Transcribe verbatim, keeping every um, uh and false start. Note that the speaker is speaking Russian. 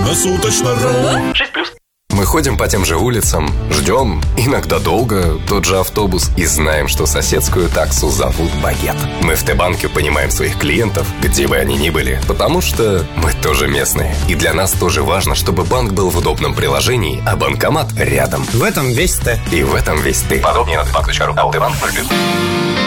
Круглосуточно. шесть плюс. Мы ходим по тем же улицам, ждем, иногда долго, тот же автобус и знаем, что соседскую таксу зовут Багет. Мы в Т-банке понимаем своих клиентов, где бы они ни были, потому что мы тоже местные. И для нас тоже важно, чтобы банк был в удобном приложении, а банкомат рядом. В этом весь Т. И в этом весь ты. Подробнее на т банк точка ру. А у Т-банк ноль плюс.